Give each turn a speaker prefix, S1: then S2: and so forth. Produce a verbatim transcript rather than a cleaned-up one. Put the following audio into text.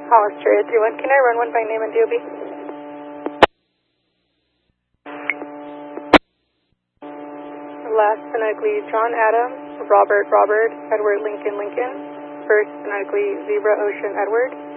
S1: Australia three one, can I run one by name and D O B? Last phonetically John Adam, Robert Robert, Edward Lincoln Lincoln. First phonetically Zebra Ocean Edward.